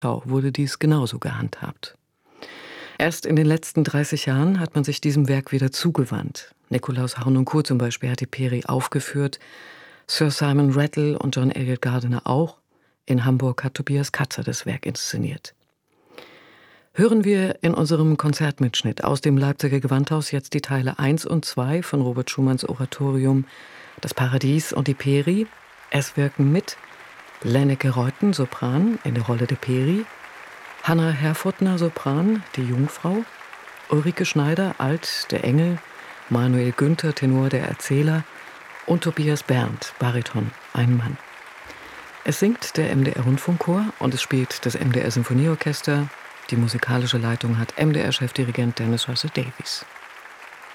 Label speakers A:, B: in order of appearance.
A: wurde dies genauso gehandhabt. Erst in den letzten 30 Jahren hat man sich diesem Werk wieder zugewandt. Nikolaus Harnoncourt zum Beispiel hat die Peri aufgeführt, Sir Simon Rattle und John Eliot Gardiner auch. In Hamburg hat Tobias Katzer das Werk inszeniert. Hören wir in unserem Konzertmitschnitt aus dem Leipziger Gewandhaus jetzt die Teile 1 und 2 von Robert Schumanns Oratorium Das Paradies und die Peri. Es wirken mit Lenneke Reuten, Sopran, in der Rolle der Peri, Hanna Herfurthner, Sopran, die Jungfrau, Ulrike Schneider, Alt, der Engel, Manuel Günther, Tenor, der Erzähler und Tobias Berndt, Bariton, ein Mann. Es singt der MDR-Rundfunkchor und es spielt das MDR-Sinfonieorchester. Die musikalische Leitung hat MDR-Chefdirigent Dennis Russell Davies.